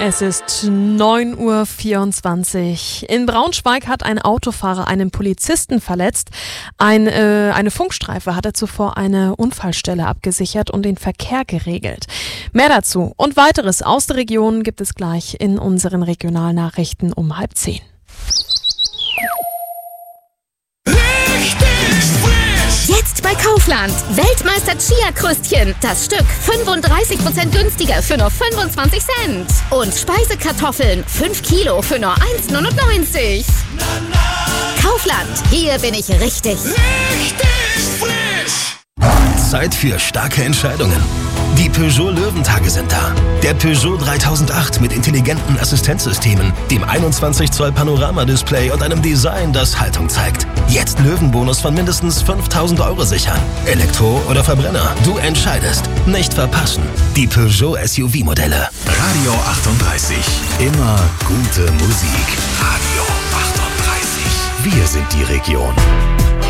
Es ist 9:24 Uhr. In Braunschweig hat ein Autofahrer einen Polizisten verletzt. Eine Funkstreife hat er zuvor eine Unfallstelle abgesichert und den Verkehr geregelt. Mehr dazu und weiteres aus der Region gibt es gleich in unseren Regionalnachrichten um 9:30. Jetzt bei Kaufland. Weltmeister Chia-Krüstchen. Das Stück 35% günstiger für nur 25 Cent. Und Speisekartoffeln 5 Kilo für nur 1,99. Kaufland. Hier bin ich richtig. Richtig frisch. Zeit für starke Entscheidungen. Die Peugeot Löwentage sind da. Der Peugeot 3008 mit intelligenten Assistenzsystemen, dem 21 Zoll Panoramadisplay und einem Design, das Haltung zeigt. Jetzt Löwenbonus von mindestens 5.000 € sichern. Elektro oder Verbrenner, du entscheidest. Nicht verpassen. Die Peugeot SUV-Modelle. Radio 38. Immer gute Musik. Radio 38. Wir sind die Region.